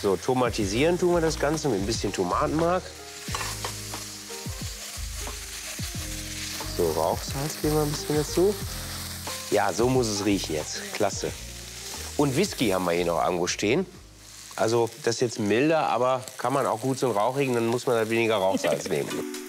So, tomatisieren tun wir das Ganze mit ein bisschen Tomatenmark. So, Rauchsalz geben wir ein bisschen dazu. Ja, so muss es riechen jetzt. Klasse. Und Whisky haben wir hier noch irgendwo stehen. Also, das ist jetzt milder, aber kann man auch gut so einen rauchigen, dann muss man halt weniger Rauchsalz nehmen.